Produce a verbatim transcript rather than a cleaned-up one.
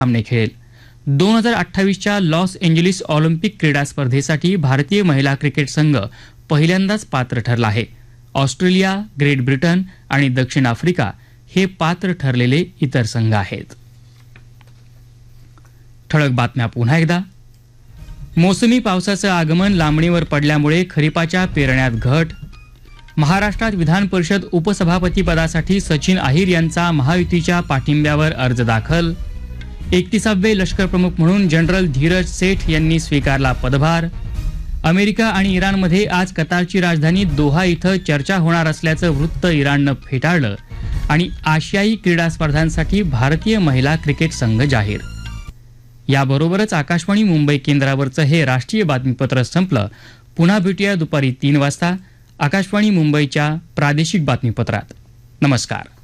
सामने खेळेल. दोन हजार अठ्ठावीसच्या लॉस एंजेलिस ऑलिम्पिक क्रीडा स्पर्धेसाठी भारतीय महिला क्रिकेट संघ पहिल्यांदाच पात्र ठरला आहे. ऑस्ट्रेलिया, ग्रेट ब्रिटन आणि दक्षिण आफ्रिका हे पात्र ठरलेले इतर संघ आहेत. ठळक बातम्या पुन्हा एकदा. मोसमी पावसाचं आगमन लांबणीवर पडल्यामुळे खरीपाच्या पेरण्यात घट. महाराष्ट्रात विधान परिषद उपसभापती पदासाठी सचिन अहिर यांचा महायुतीच्या पाठिंब्यावर अर्ज दाखल. एकतीसावे लष्कर प्रमुख म्हणून जनरल धीरज सेठ यांनी स्वीकारला पदभार. अमेरिका आणि इराणमध्ये आज कतारची राजधानी दोहा इथं चर्चा होणार असल्याचं वृत्त इराणनं फेटाळलं. आणि आशियाई क्रीडा स्पर्धांसाठी भारतीय महिला क्रिकेट संघ जाहीर. याबरोबरच आकाशवाणी मुंबई केंद्रावरचं हे राष्ट्रीय बातमीपत्र संपलं. पुन्हा भेटूया दुपारी तीन वाजता आकाशवाणी मुंबईच्या प्रादेशिक बातमीपत्रात. नमस्कार.